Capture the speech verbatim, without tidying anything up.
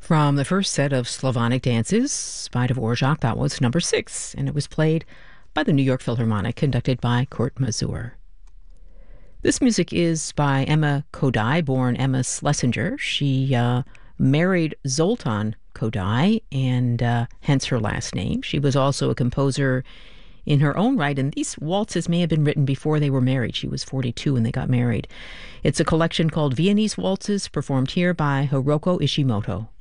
From the first set of Slavonic dances by Dvorak, that was number six, and it was played by the New York Philharmonic, conducted by Kurt Masur. This music is by Emma Kodály, born Emma Schlesinger. She uh, married Zoltan Kodály, and uh, hence her last name. She was also a composer in her own right, and these waltzes may have been written before they were married. She was forty-two when they got married. It's a collection called Viennese Waltzes, performed here by Hiroko Ishimoto.